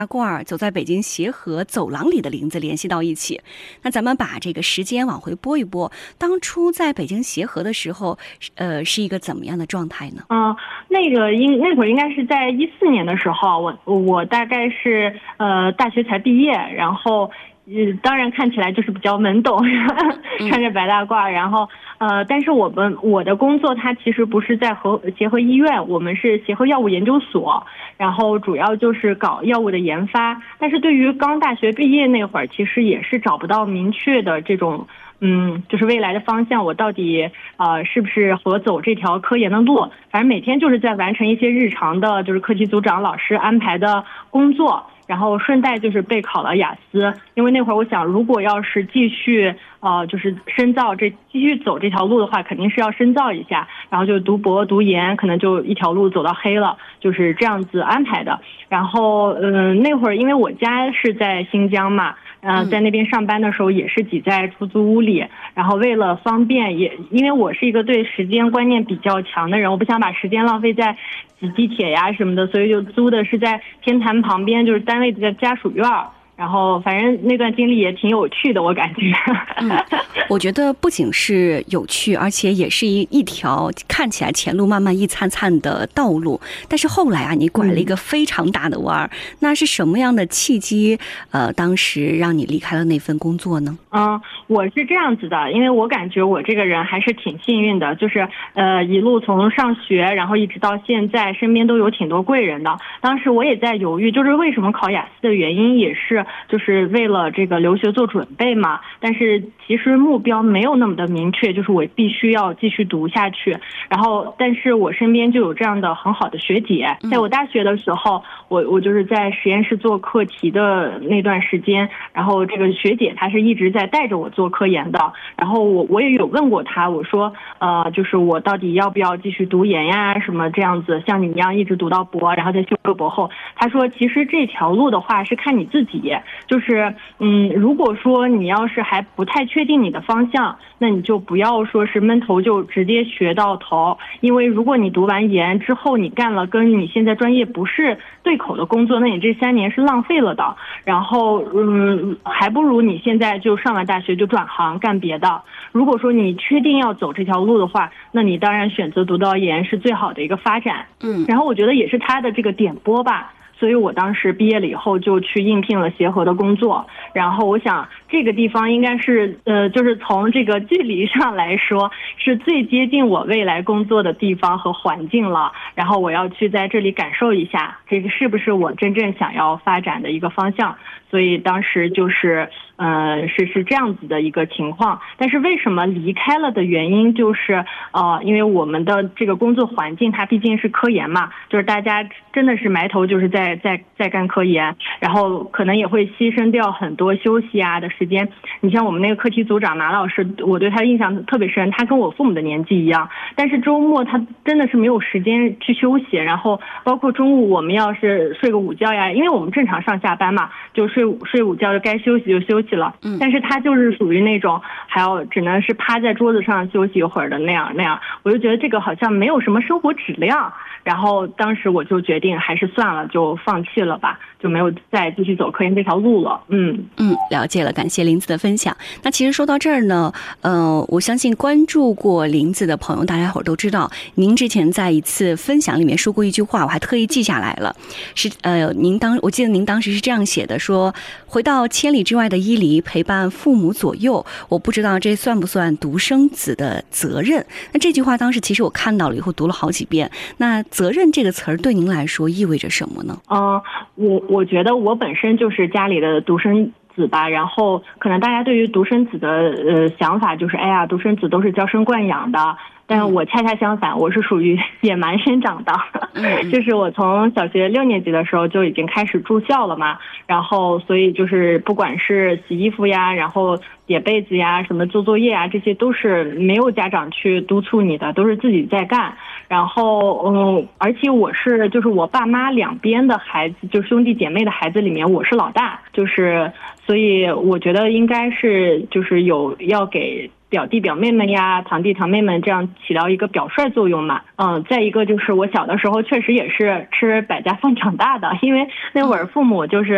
罐走在北京协和走廊里的林子联系到一起。那咱们把这个时间往回拨一拨，当初在北京协和的时候，是一个怎么样的状态呢？ 那会儿应该是在14年的时候，我大概是大学才毕业，然后当然看起来就是比较懵懂，穿着白大褂，然后但是我的工作它其实不是在协和医院，我们是协和药物研究所，然后主要就是搞药物的研发。但是对于刚大学毕业那会儿，其实也是找不到明确的这种就是未来的方向，我到底是不是和走这条科研的路？反正每天就是在完成一些日常的，就是课题组长老师安排的工作。然后顺带就是备考了雅思，因为那会儿我想，如果要是继续就是深造继续走这条路的话，肯定是要深造一下，然后就读博读研，可能就一条路走到黑了，就是这样子安排的。然后那会儿因为我家是在新疆嘛，在那边上班的时候也是挤在出租屋里，然后为了方便，也因为我是一个对时间观念比较强的人，我不想把时间浪费在挤地铁呀什么的，所以就租的是在天坛旁边，就是单位的家属院。然后反正那段经历也挺有趣的，我感觉。 我觉得不仅是有趣，而且也是一条看起来前路漫漫一灿灿的道路。但是后来啊，你拐了一个非常大的弯儿，那是什么样的契机？当时让你离开了那份工作呢？ 我是这样子的，因为我感觉我这个人还是挺幸运的，就是一路从上学，然后一直到现在，身边都有挺多贵人的。当时我也在犹豫，就是为什么考雅思的原因也是就是为了这个留学做准备嘛。但是其实目标没有那么的明确，就是我必须要继续读下去。然后，但是我身边就有这样的很好的学姐，在我大学的时候，我就是在实验室做课题的那段时间，然后这个学姐她是一直在带着我做科研的。然后我也有问过她，我说就是我到底要不要继续读研呀，什么这样子，像你一样一直读到博，然后再修个博后。她说其实这条路的话是看你自己，就是如果说你要是还不太确定你的方向，那你就不要说是闷头就直接学到头，因为如果你读完研之后你干了跟你现在专业不是对口的工作，那你这3年是浪费了的。然后还不如你现在就上完大学就转行干别的。如果说你确定要走这条路的话，那你当然选择读到研是最好的一个发展。然后我觉得也是他的这个点拨吧，所以我当时毕业了以后就去应聘了协和的工作。然后我想这个地方应该是就是从这个距离上来说是最接近我未来工作的地方和环境了，然后我要去在这里感受一下这个是不是我真正想要发展的一个方向。所以当时就是是这样子的一个情况。但是为什么离开了的原因就是因为我们的这个工作环境它毕竟是科研嘛，就是大家真的是埋头就是在干科研，然后可能也会牺牲掉很多休息啊的时间。你像我们那个课题组长马老师，我对他印象特别深，他跟我父母的年纪一样，但是周末他真的是没有时间去休息，然后包括中午我们要是睡个午觉呀，因为我们正常上下班嘛，就睡午觉就该休息就休息了。但是他就是属于那种还要只能是趴在桌子上休息一会儿的那样，我就觉得这个好像没有什么生活质量。然后当时我就决定还是算了，就放弃了吧，就没有再继续走科研这条路了。 了解了，感谢林子的分享。那其实说到这儿呢，我相信关注过林子的朋友，大家伙都知道，您之前在一次分享里面说过一句话，我还特意记下来了，是我记得您当时是这样写的，说回到千里之外的伊犁，陪伴父母左右，我不知道这算不算独生子的责任。那这句话当时其实我看到了以后读了好几遍，那责任这个词儿对您来说意味着什么呢？ 我觉得我本身就是家里的独生子吧，然后可能大家对于独生子的想法就是，哎呀，独生子都是娇生惯养的。但我恰恰相反，我是属于野蛮生长的，就是我从小学6年级的时候就已经开始住校了嘛，然后所以就是不管是洗衣服呀，然后叠被子呀，什么做作业啊，这些都是没有家长去督促你的，都是自己在干。然后而且我是就是我爸妈两边的孩子，就兄弟姐妹的孩子里面我是老大，就是所以我觉得应该是就是有要给表弟表妹们呀，堂弟堂妹们这样起到一个表率作用嘛。再一个就是我小的时候确实也是吃百家饭长大的，因为那会儿父母就是